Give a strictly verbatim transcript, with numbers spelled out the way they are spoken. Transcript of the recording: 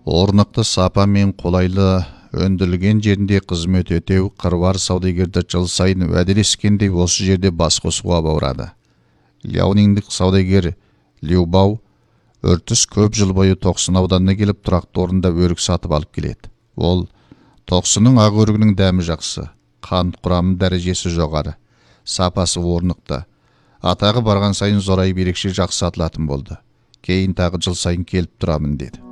Орнықты сапа мен қолайлы өндірілген жерінде қызмет өтеу қыруар саудагерді жыл сайын уәделескендей осы жерде бас қосуға баурады. Ляонингдік саудагер Лю-Бау үртіс көп жыл бойы Тоқсын ауданына келіп тұрақты орында өрік сатып алып келеді. Ол Тоқсынның ақ өрігінің дәмі жақсы, қант құрамы дәрежесі жоғары, сапасы орнықты. Атағы барған сайын зорайып ерекше жақсы сатылатын болды. Кейін тағы жыл сайын келіп тұрамын деді.